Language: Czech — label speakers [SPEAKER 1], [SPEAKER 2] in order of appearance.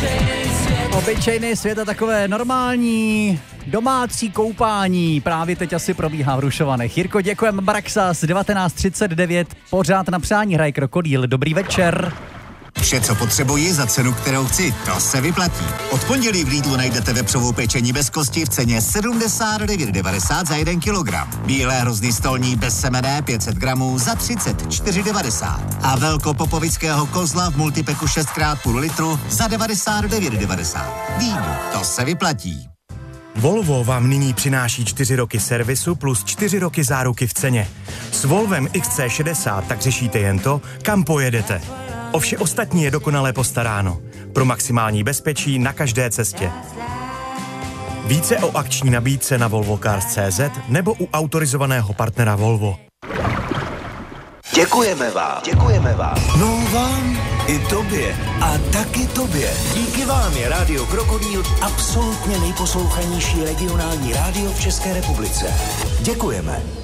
[SPEAKER 1] Obyčejný svět a takové normální domácí koupání právě teď asi probíhá v Rušovanech. Jirko, děkujeme. Braxas 19:39, pořád na přání hraje Krokodýl. Dobrý večer.
[SPEAKER 2] Vše, co potřebuji za cenu, kterou chci, to se vyplatí. Od pondělí v Lidlu najdete vepřovou pečení bez kosti v ceně 79,90 za 1 kilogram. Bílé hrozný stolní bez semene 500 gramů za 34,90. A velkopopovického kozla v multipeku 6x půl litru za 99,90. Lidl, to se vyplatí.
[SPEAKER 3] Volvo vám nyní přináší 4 roky servisu plus 4 roky záruky v ceně. S Volvem XC60 tak řešíte jen to, kam pojedete. O vše ostatní je dokonale postaráno. Pro maximální bezpečí na každé cestě. Více o akční nabídce na volvocars.cz nebo u autorizovaného partnera Volvo.
[SPEAKER 4] Děkujeme vám. No vám i tobě. A taky tobě. Díky vám je Rádio Krokodýl absolutně nejposlouchanější regionální rádio v České republice. Děkujeme.